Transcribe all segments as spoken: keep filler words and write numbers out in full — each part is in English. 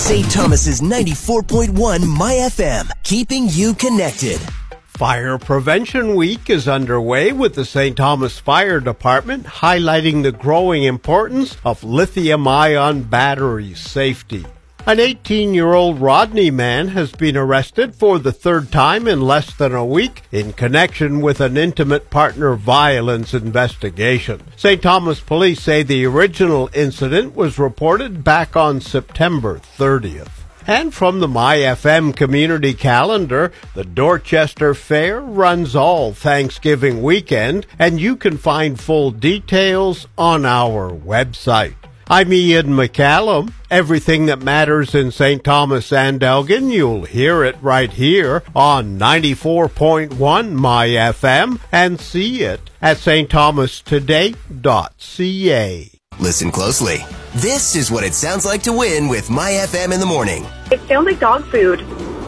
Saint Thomas's ninety-four point one My F M, keeping you connected. Fire Prevention Week is underway with the Saint Thomas Fire Department highlighting the growing importance of lithium-ion battery safety. An eighteen-year-old Rodney man has been arrested for the third time in less than a week in connection with an intimate partner violence investigation. Saint Thomas police say the original incident was reported back on September thirtieth. And from the My F M community calendar, the Dorchester Fair runs all Thanksgiving weekend, and you can find full details on our website. I'm Ian McCallum. Everything that matters in Saint Thomas and Elgin, you'll hear it right here on ninety-four point one My F M and see it at s t thomas today dot c a. Listen closely. This is what it sounds like to win with My F M in the morning. It sounds like dog food.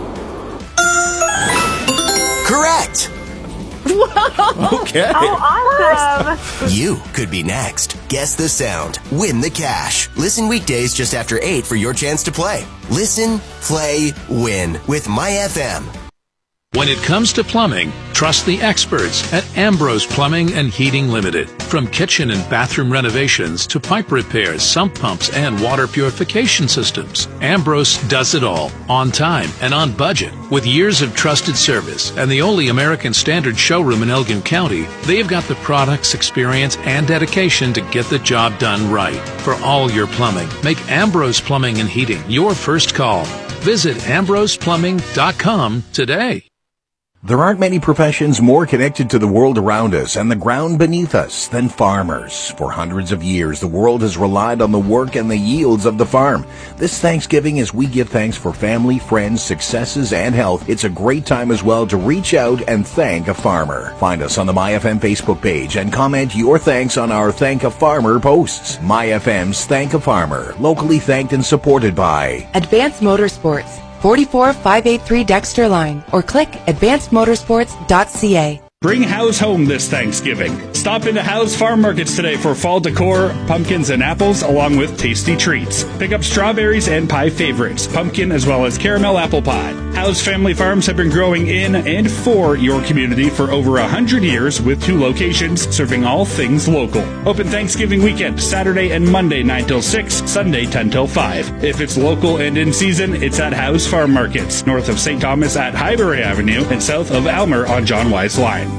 Correct. Whoa! Okay. How awesome! You could be next. Guess the sound. Win the cash. Listen weekdays just after eight for your chance to play. Listen, play, win with My F M. When it comes to plumbing, trust the experts at Ambrose Plumbing and Heating Limited. From kitchen and bathroom renovations to pipe repairs, sump pumps, and water purification systems, Ambrose does it all, on time and on budget. With years of trusted service and the only American Standard showroom in Elgin County, they've got the products, experience, and dedication to get the job done right. For all your plumbing, make Ambrose Plumbing and Heating your first call. Visit ambrose plumbing dot com today. There aren't many professions more connected to the world around us and the ground beneath us than farmers. For hundreds of years, the world has relied on the work and the yields of the farm. This Thanksgiving, as we give thanks for family, friends, successes, and health, it's a great time as well to reach out and thank a farmer. Find us on the My F M Facebook page and comment your thanks on our Thank a Farmer posts. My F M's Thank a Farmer, locally thanked and supported by Advanced Motorsports, forty-four five eighty-three Dexter Line, or click advanced motorsports dot c a. Bring Howe's home this Thanksgiving. Stop into Howe's Farm Markets today for fall decor, pumpkins and apples, along with tasty treats. Pick up strawberries and pie favorites, pumpkin as well as caramel apple pie. Howe's family farms have been growing in and for your community for over one hundred years with two locations serving all things local. Open Thanksgiving weekend, Saturday and Monday nine till six, Sunday ten till five. If it's local and in season, it's at Howe's Farm Markets, north of Saint Thomas at Highbury Avenue and south of Almer on John Wise Line.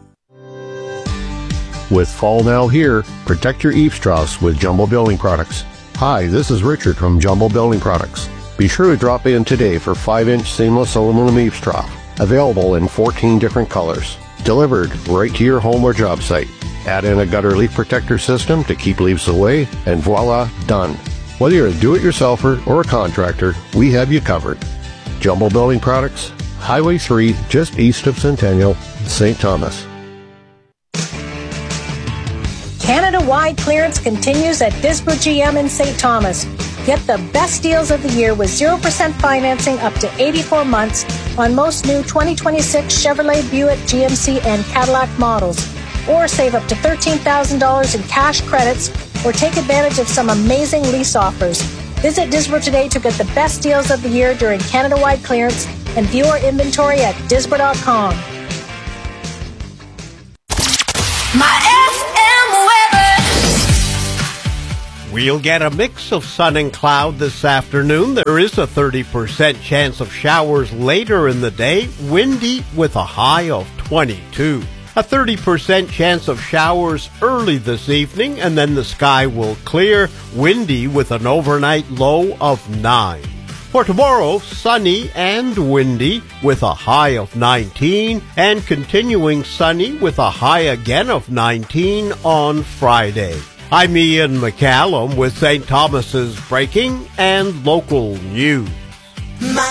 With fall now here, protect your eaves troughs with Jumbo Building Products. Hi, this is Richard from Jumbo Building Products. Be sure to drop in today for five inch seamless aluminum eaves trough, available in fourteen different colors, delivered right to your home or job site. Add in a gutter leak protector system to keep leaves away, and voila, done. Whether you're a do-it-yourselfer or a contractor, we have you covered. Jumbo Building Products, Highway three, just east of Centennial, Saint Thomas. Canada-wide clearance continues at Disbro G M in Saint Thomas. Get the best deals of the year with zero percent financing up to eighty-four months on most new twenty twenty-six Chevrolet, Buick, G M C, and Cadillac models. Or save up to thirteen thousand dollars in cash credits or take advantage of some amazing lease offers. Visit Disbro today to get the best deals of the year during Canada-wide clearance and view our inventory at disbro dot com. My We'll get a mix of sun and cloud this afternoon. There is a thirty percent chance of showers later in the day, windy with a high of twenty-two. A thirty percent chance of showers early this evening, and then the sky will clear, windy with an overnight low of nine. For tomorrow, sunny and windy with a high of nineteen, and continuing sunny with a high again of nineteen on Friday. I'm Ian McCallum with Saint Thomas's breaking and local news.